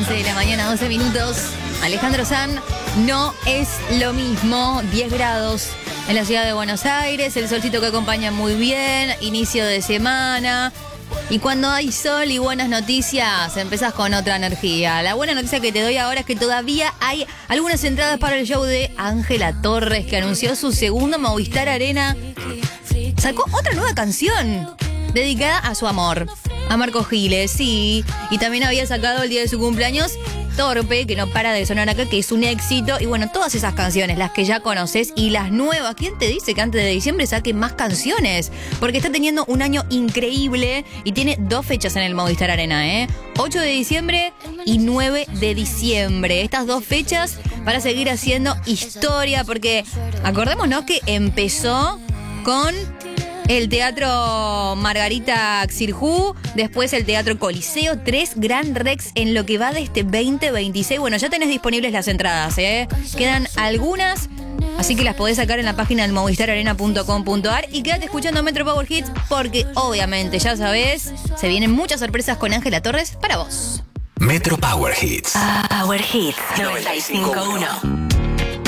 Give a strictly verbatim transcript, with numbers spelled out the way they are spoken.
once de la mañana, doce minutos. Alejandro Sanz, no es lo mismo. diez grados en la ciudad de Buenos Aires, el solcito que acompaña muy bien, inicio de semana. Y cuando hay sol y buenas noticias, empezás con otra energía. La buena noticia que te doy ahora es que todavía hay algunas entradas para el show de Ángela Torres, que anunció su segundo Movistar Arena. Sacó otra nueva canción dedicada a su amor, a Marco Giles, sí. Y también había sacado el día de su cumpleaños Torpe, que no para de sonar acá, que es un éxito. Y bueno, todas esas canciones, las que ya conoces y las nuevas. ¿Quién te dice que antes de diciembre saque más canciones? Porque está teniendo un año increíble y tiene dos fechas en el Movistar Arena, ¿eh? ocho de diciembre y nueve de diciembre. Estas dos fechas para seguir haciendo historia, porque acordémonos que empezó con el Teatro Margarita Xirjú, después el Teatro Coliseo, tres Gran Rex en lo que va de este veinte veintiséis. Bueno, ya tenés disponibles las entradas, ¿eh? Quedan algunas, así que las podés sacar en la página del movistar arena punto com punto a r y quédate escuchando Metro Power Hits porque obviamente, ya sabés, se vienen muchas sorpresas con Ángela Torres para vos. Metro Power Hits. Power Hits noventa y cinco punto uno.